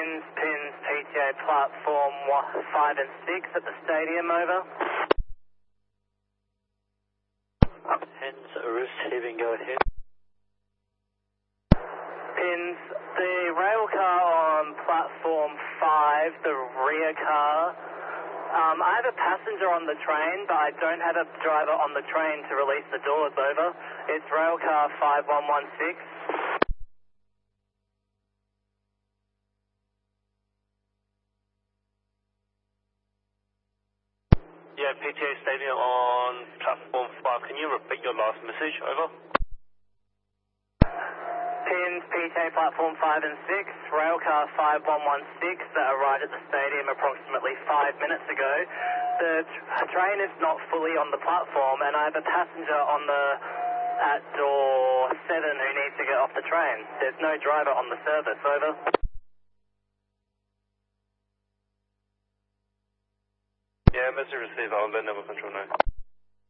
Pins, PTA platform 5 and 6 at the stadium, over. Pins, receiving, go ahead. Pins, the rail car on platform 5, the rear car. I have a passenger on the train, but I don't have a driver on the train to release the doors, over. It's rail car 5116. Yeah, PTA Stadium on platform 5. Can you repeat your last message? Over. Pins, PTA platform 5 and 6, railcar 5116 that arrived at the stadium approximately 5 minutes ago. The train is not fully on the platform, and I have a passenger at door 7 who needs to get off the train. There's no driver on the service, over. Yeah, message received. I'll let Naval Control know.